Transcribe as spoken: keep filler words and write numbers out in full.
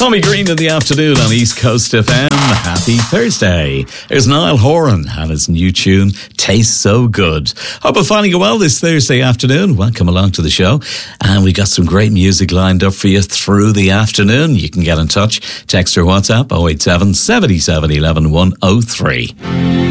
Tommy Green in the afternoon on East Coast F M. Happy Thursday. There's Niall Horan and his new tune, Tastes So Good. Hope I'm finding you well this Thursday afternoon. Welcome along to the show. And we got some great music lined up for you through the afternoon. You can get in touch. Text or WhatsApp oh eight seven, seven seven, one one oh three.